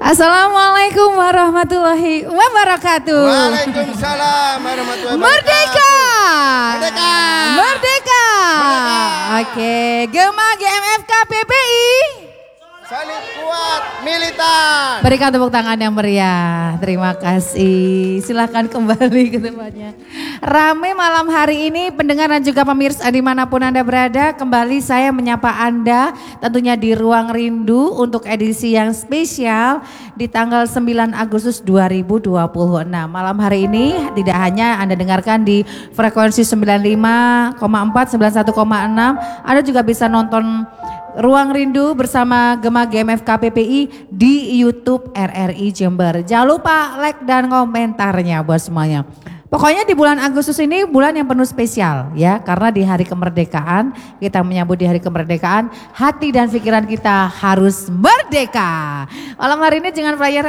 Assalamualaikum warahmatullahi wabarakatuh. Waalaikumsalam warahmatullahi wabarakatuh. Merdeka! Merdeka! Merdeka! Oke, Gema GMFK PPI. Solid kuat militan. Berikan tepuk tangan yang meriah. Terima kasih. Silahkan kembali ke tempatnya. Rame malam hari ini pendengar dan juga pemirsa dimanapun Anda berada. Kembali saya menyapa Anda tentunya di Ruang Rindu untuk edisi yang spesial di tanggal 9 Agustus 2026. Malam hari ini tidak hanya Anda dengarkan di frekuensi 95,4, 91,6. Anda juga bisa nonton Ruang Rindu bersama Gema GMFK PPI di YouTube RRI Jember. Jangan lupa like dan komentarnya buat semuanya. Pokoknya di bulan Agustus ini bulan yang penuh spesial ya. Karena di hari kemerdekaan, kita menyambut di hari kemerdekaan, hati dan pikiran kita harus merdeka. Malam hari ini jangan flyer.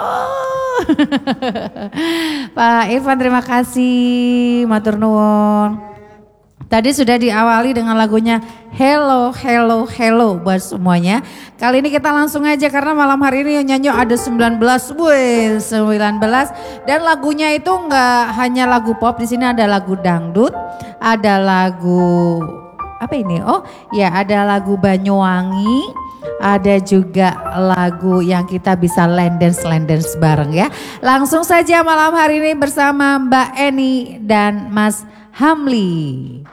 Pak Irfan terima kasih, matur nuwun. Tadi sudah diawali dengan lagunya Hello, Hello, Hello buat semuanya. Kali ini kita langsung aja karena malam hari ini yang nyanyi ada 19. Wih, 19. Dan lagunya itu enggak hanya lagu pop, di sini ada lagu dangdut, ada lagu apa ini? Oh, ya ada lagu Banyuwangi, ada juga lagu yang kita bisa land dance bareng ya. Langsung saja malam hari ini bersama Mbak Eni dan Mas Hamli.